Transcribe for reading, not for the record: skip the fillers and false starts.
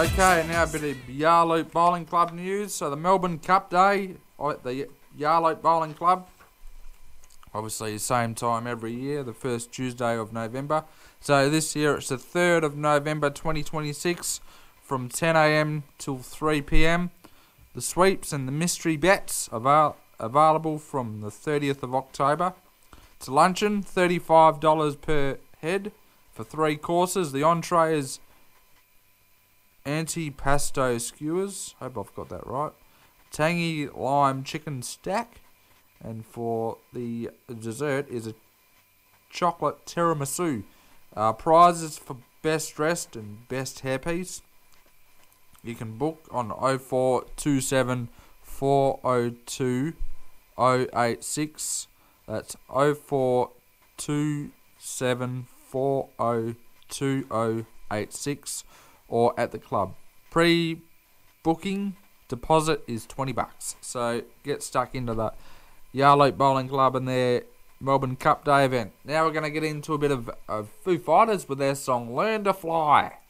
Okay, now a bit of Yarloop Bowling Club news. So the Melbourne Cup Day at the Yarloop Bowling Club. Obviously the same time every year, the first Tuesday of November. So this year it's the 3rd of November 2026 from 10am till 3pm. The sweeps and the mystery bets are available from the 30th of October. It's a luncheon, $35 per head for 3 courses. The entree is antipasto skewers, hope I've got that right, tangy lime chicken stack, and for the dessert is a chocolate tiramisu. Prizes for best dressed and best hairpiece. You can book on 0427 402 086. That's 0427 402 086, or at the club. Pre-booking deposit is $20. So get stuck into the Yarloop Bowling Club and their Melbourne Cup Day event. Now we're going to get into a bit of Foo Fighters with their song Learn to Fly.